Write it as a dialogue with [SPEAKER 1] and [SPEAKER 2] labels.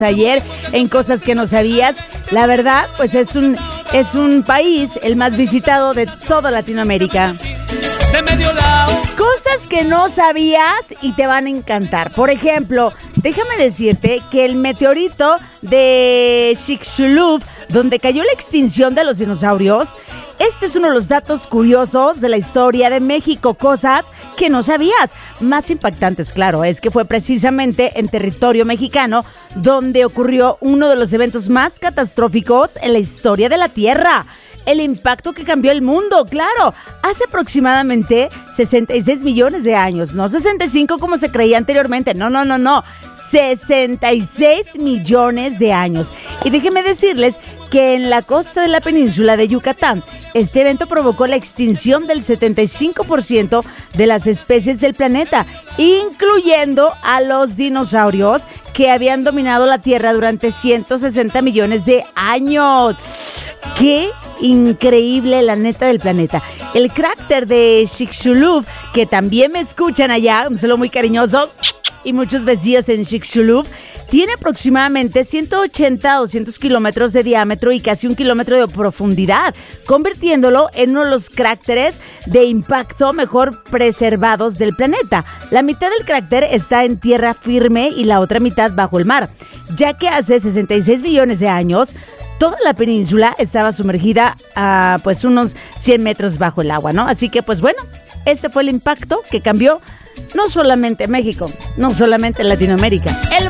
[SPEAKER 1] ayer en Cosas que no sabías. La verdad, pues es un país el más visitado de toda Latinoamérica. Cosas que no sabías y te van a encantar. Por ejemplo, déjame decirte que el meteorito de Chicxulub, donde cayó la extinción de los dinosaurios, este es uno de los datos curiosos de la historia de México. Cosas que no sabías. Más impactantes, claro, es que fue precisamente en territorio mexicano donde ocurrió uno de los eventos más catastróficos en la historia de la Tierra. El impacto que cambió el mundo, claro, hace aproximadamente 66 millones de años, no 65 como se creía anteriormente, no, 66 millones de años. Y déjenme decirles que en la costa de la península de Yucatán, este evento provocó la extinción del 75% de las especies del planeta, incluyendo a los dinosaurios que habían dominado la Tierra durante 160 millones de años. ¡Qué increíble, la neta del planeta! El cráter de Chicxulub, que también me escuchan allá, un saludo muy cariñoso, y muchos vecinos en Chicxulub, tiene aproximadamente 180 a 200 kilómetros de diámetro y casi 1 kilómetro de profundidad, convirtiéndolo en uno de los cráteres de impacto mejor preservados del planeta. La mitad del cráter está en tierra firme y la otra mitad bajo el mar, ya que hace 66 millones de años toda la península estaba sumergida a pues unos 100 metros bajo el agua, ¿no? Así que pues bueno, este fue el impacto que cambió no solamente México, no solamente Latinoamérica, el